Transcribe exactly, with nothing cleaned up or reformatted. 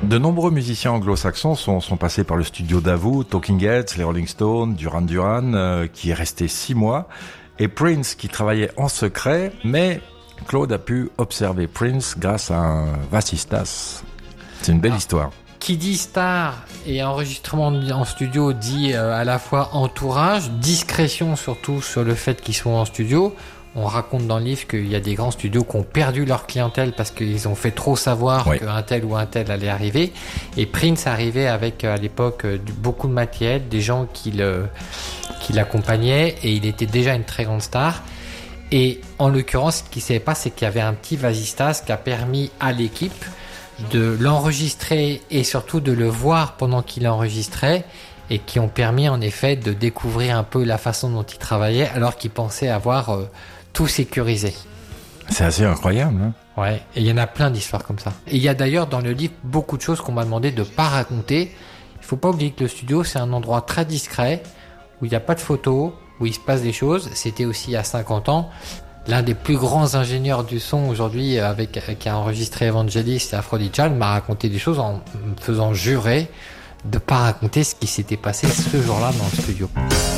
De nombreux musiciens anglo-saxons sont, sont passés par le studio d'Avu, Talking Heads, les Rolling Stones, Duran Duran, euh, qui est resté six mois, et Prince qui travaillait en secret, mais Claude a pu observer Prince grâce à un vasistas. C'est une belle ah. histoire. Qui dit star et enregistrement en studio dit euh, à la fois entourage, discrétion surtout sur le fait qu'ils sont en studio. On raconte dans le livre qu'il y a des grands studios qui ont perdu leur clientèle parce qu'ils ont fait trop savoir oui. qu'un tel ou un tel allait arriver. Et Prince arrivait avec, à l'époque, beaucoup de matériel, des gens qui, le, qui l'accompagnaient, et il était déjà une très grande star. Et en l'occurrence, ce qui ne savait pas, c'est qu'il y avait un petit vasistas qui a permis à l'équipe de l'enregistrer et surtout de le voir pendant qu'il enregistrait, et qui ont permis en effet de découvrir un peu la façon dont il travaillait alors qu'il pensait avoir euh, tout sécurisé. C'est assez incroyable, hein. Ouais, et il y en a plein d'histoires comme ça. Et il y a d'ailleurs dans le livre beaucoup de choses qu'on m'a demandé de pas raconter. Il faut pas oublier que le studio, c'est un endroit très discret, où il n'y a pas de photos, où il se passe des choses. C'était aussi il y a cinquante ans. L'un des plus grands ingénieurs du son aujourd'hui, avec, qui a enregistré Evangelist et Aphrodite Child, m'a raconté des choses en me faisant jurer de pas raconter ce qui s'était passé ce jour-là dans le studio.